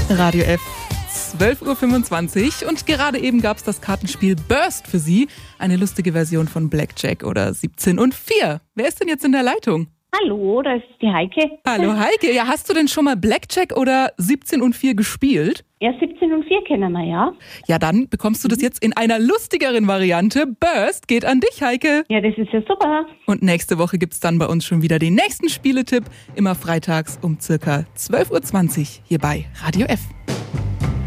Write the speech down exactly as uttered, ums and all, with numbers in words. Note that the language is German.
Radio F, zwölf Uhr fünfundzwanzig und gerade eben gab es das Kartenspiel Burst für Sie. Eine lustige Version von Blackjack oder siebzehn und vier. Wer ist denn jetzt in der Leitung? Hallo, da ist die Heike. Hallo Heike, ja, hast du denn schon mal Blackjack oder siebzehn und vier gespielt? Ja, siebzehn und vier kennen wir, ja. Ja, dann bekommst du das jetzt in einer lustigeren Variante. Burst geht an dich, Heike. Ja, das ist ja super. Und nächste Woche gibt's dann bei uns schon wieder den nächsten Spieletipp. Immer freitags um circa zwölf Uhr zwanzig hier bei Radio F.